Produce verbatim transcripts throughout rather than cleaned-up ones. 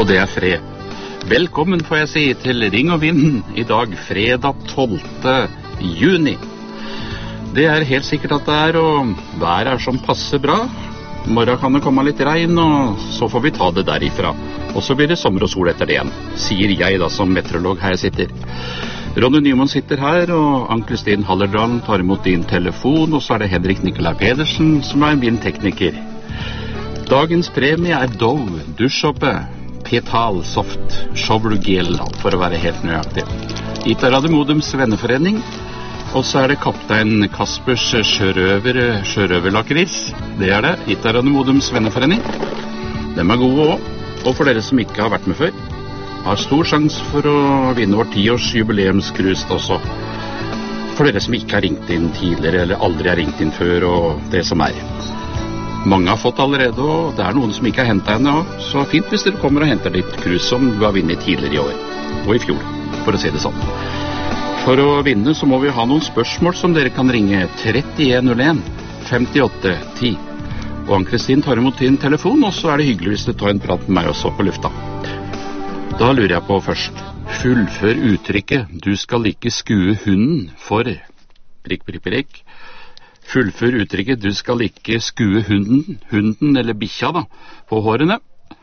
og det er fred. Velkommen, får jeg si, til Ring og Vind i dag, fredag tolvte juni. Det er helt sikkert at det er, og været er som passe bra. I morgen kan det komme litt regn, og så får vi ta det derifra. Og så blir det sommer og sol etter det igjen, sier jeg da som meteorolog her jeg sitter. Ronny Nyman sitter her, og Ann-Kristin Hallerdalen tar imot din telefon, og så er det Henrik Nikolai Pedersen som er min tekniker. Dagens premie er Dove dusjåpe Petal Soft Shower Gel, for å være helt nøyaktig. Hit er Radio Modems venneforening, og så er det kaptein Kaspers sjørøver, sjørøverlakris. Det er det. Hit er Radio Modems venneforening. De er gode også, og for dere som ikke har vært med før, har stor sjanse for å vinne vår tiårs jubileumskrust også. For dere som ikke har ringt inn tidligere, eller aldri har ringt inn før, og det som er. Mange har fått allerede, og det er noen som ikke har hentet henne også. Så fint hvis dere kommer og henter ditt krus som du har vunnet tidligere i år, og i fjor, for å si det sånn. For å vinne så må vi ha noen spørsmål som dere kan ringe trettien null en femtiåtte ti. Og Ann-Kristin tar imot din telefon, og så er det hyggelig hvis du tar en prat med meg også på lufta. Da lurer jeg på først, fullfør uttrykket, du skal ikke skue hunden for, prikk, prikk, prikk. Fullfør uttrykket, du skal ikke skue hunden, hunden eller bikkja da, på hårene.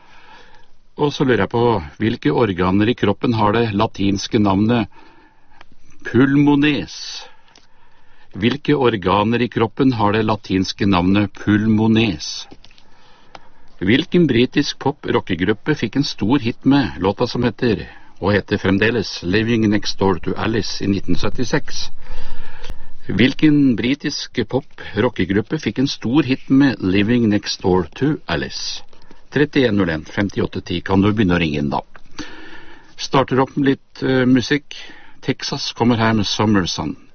Og så lurer jeg på, hvilke organer i kroppen har det latinske navnet pulmones? Hvilke organer i kroppen har det latinske navnet pulmones? Hvilken britisk pop-rockegruppe fikk en stor hit med låta som heter, og heter fremdeles, Living Next Door to Alice i nitten syttiseks? Hvilken britisk pop-rockegruppe fikk en stor hit med Living Next Door to Alice? trettien null en femtiåtte ti, kan du begynne å ringe inn da. Starter opp med litt uh, musikk. Texas kommer her med Summer Sun.